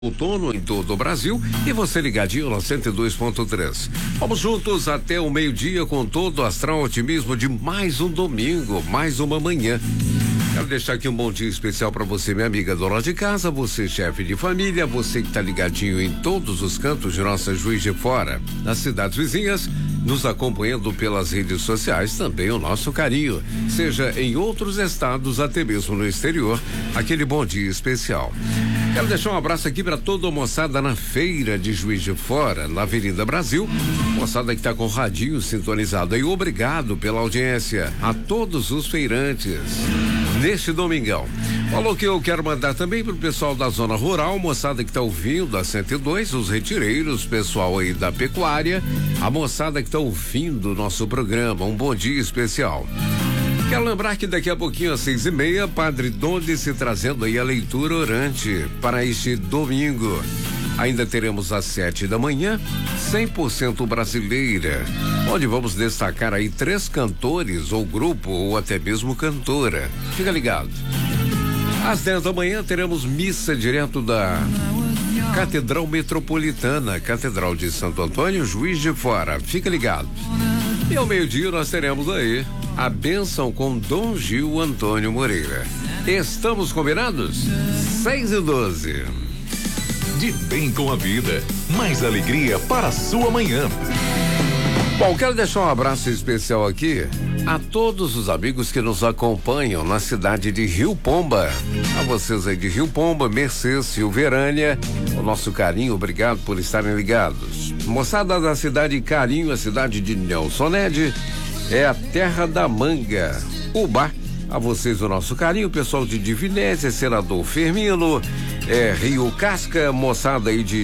Outono em todo o Brasil e você ligadinho na 102.3. Vamos juntos até o meio-dia com todo o astral otimismo de mais um domingo, mais uma manhã. Quero deixar aqui um bom dia especial para você, minha amiga dona de casa, você chefe de família, você que tá ligadinho em todos os cantos de nossa Juiz de Fora, nas cidades vizinhas, nos acompanhando pelas redes sociais, também o nosso carinho, seja em outros estados, até mesmo no exterior, aquele bom dia especial. Quero deixar um abraço aqui para toda a moçada na feira de Juiz de Fora, na Avenida Brasil, moçada que tá com o radinho sintonizado aí, obrigado pela audiência a todos os feirantes neste domingão. Falou que eu quero mandar também pro pessoal da zona rural, moçada que tá ouvindo a 102, os retireiros, pessoal aí da pecuária, a moçada que tá ouvindo o nosso programa, um bom dia especial. Quero lembrar que daqui a pouquinho às 6:30, Padre Donde se trazendo aí a leitura orante para este domingo. Ainda teremos às 7 da manhã, 100% brasileira, onde vamos destacar aí 3 cantores ou grupo ou até mesmo cantora. Fica ligado. Às 10 da manhã teremos missa direto da Catedral Metropolitana, Catedral de Santo Antônio, Juiz de Fora. Fica ligado. E ao meio-dia nós teremos aí a bênção com Dom Gil Antônio Moreira. Estamos combinados? 6:12. De bem com a vida, mais alegria para a sua manhã. Bom, quero deixar um abraço especial aqui a todos os amigos que nos acompanham na cidade de Rio Pomba. A vocês aí de Rio Pomba, Mercês, Silverânia, o nosso carinho, obrigado por estarem ligados. Moçada da cidade Carinho, a cidade de Nelson Ned, é a terra da manga. Ubá, a vocês o nosso carinho, pessoal de Divinésia, Senador Firmino, Rio Casca, moçada aí de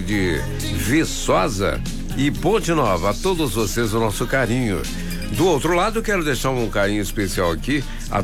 Viçosa e Ponte Nova, a todos vocês o nosso carinho. Do outro lado, quero deixar um carinho especial aqui a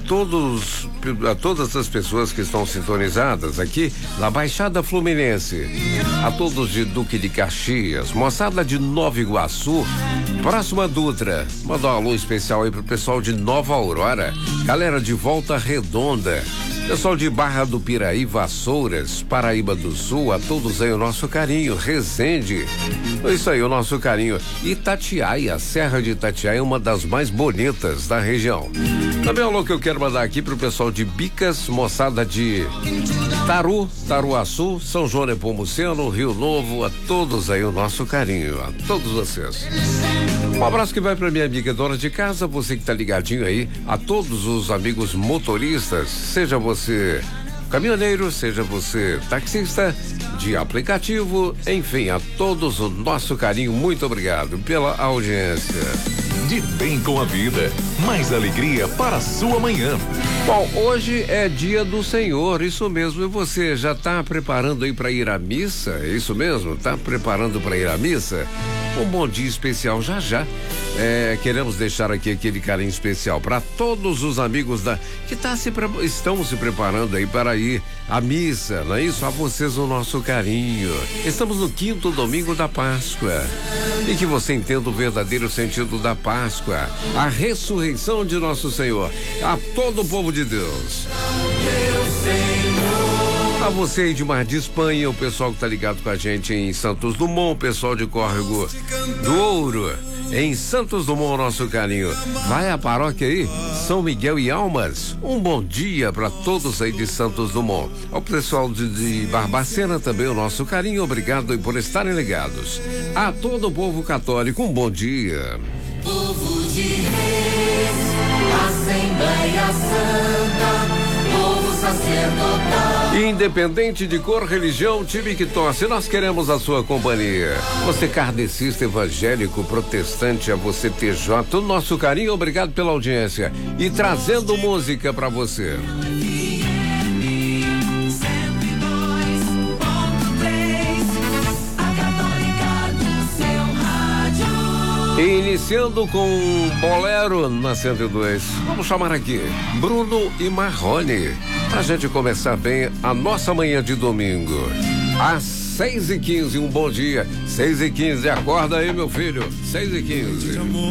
todas as pessoas que estão sintonizadas aqui na Baixada Fluminense, a todos de Duque de Caxias, moçada de Nova Iguaçu, próxima Dutra, mandar um alô especial aí pro pessoal de Nova Aurora, galera de Volta Redonda, pessoal de Barra do Piraí, Vassouras, Paraíba do Sul, a todos aí o nosso carinho. Resende, isso aí o nosso carinho. Itatiaia, a Serra de Itatiaia é uma das mais bonitas da região. Também alô que eu quero mandar aqui pro pessoal de Bicas, moçada de Taruaçu, São João Nepomuceno, Rio Novo, a todos aí o nosso carinho, a todos vocês. Um abraço que vai pra minha amiga dona de casa, você que tá ligadinho aí, a todos os amigos motoristas, seja você caminhoneiro, seja você taxista, de aplicativo, enfim, a todos o nosso carinho, muito obrigado pela audiência. De bem com a vida, mais alegria para a sua manhã. Bom, hoje é dia do Senhor, isso mesmo, e você já tá preparando aí para ir à missa? É isso mesmo? Tá preparando para ir à missa? Um bom dia especial já. Queremos deixar aqui aquele carinho especial para todos os amigos que estão se preparando aí para ir à missa, não é isso? A vocês o nosso carinho. Estamos no 5º domingo da Páscoa e que você entenda o verdadeiro sentido da Páscoa, a ressurreição de nosso Senhor, a todo o povo de Deus. A você aí de Mar de Espanha, o pessoal que tá ligado com a gente em Santos Dumont, o pessoal de Córrego do Ouro, em Santos Dumont, nosso carinho. Vai a paróquia aí, São Miguel e Almas. Um bom dia para todos aí de Santos Dumont. Ao pessoal de Barbacena também o nosso carinho, obrigado por estarem ligados. A todo o povo católico, um bom dia. Povo de Reis, Assembleia Santa, povo sacerdotal. Independente de cor, religião, time que torce, nós queremos a sua companhia. Você kardecista, evangélico, protestante, a você TJ, o nosso carinho, obrigado pela audiência e trazendo música pra você. Iniciando com Bolero na 102. Vamos chamar aqui Bruno e Marrone, pra gente começar bem a nossa manhã de domingo. Às 6:15, um bom dia. 6:15, acorda aí, meu filho. 6:15.